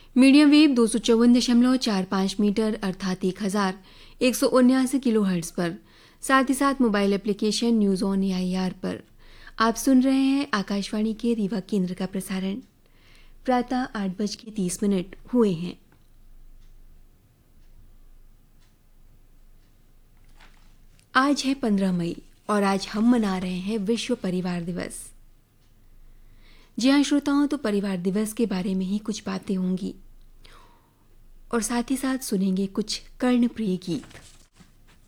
Medium wave 254.45 metre अर्थात 1179 kilo hertz पर, साथ ही साथ mobile application news on AIR पर आप सुन रहे हैं आकाशवाणी के रीवा केंद्र का प्रसारण। प्रातः 8:30 हुए हैं। आज है 15 मई और आज हम मना रहे हैं विश्व परिवार दिवस। जी हाँ श्रोताओं, तो परिवार दिवस के बारे में ही कुछ बातें होंगी और साथ ही साथ सुनेंगे कुछ कर्णप्रिय गीत।